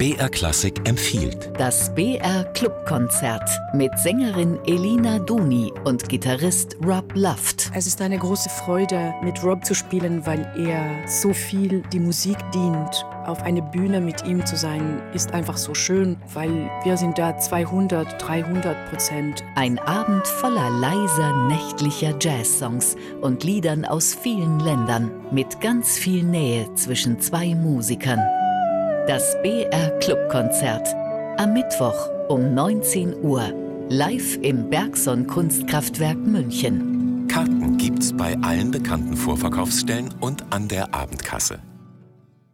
BR Klassik empfiehlt. Das BR Clubkonzert mit Sängerin Elina Duni und Gitarrist Rob Luft. Es ist eine große Freude, mit Rob zu spielen, weil er so viel die Musik dient. Auf einer Bühne mit ihm zu sein, ist einfach so schön, weil wir sind da 200-300%. Ein Abend voller leiser, nächtlicher Jazzsongs und Liedern aus vielen Ländern mit ganz viel Nähe zwischen zwei Musikern. Das BR Clubkonzert am Mittwoch um 19 Uhr, live im Bergson Kunstkraftwerk München. Karten gibt's bei allen bekannten Vorverkaufsstellen und an der Abendkasse.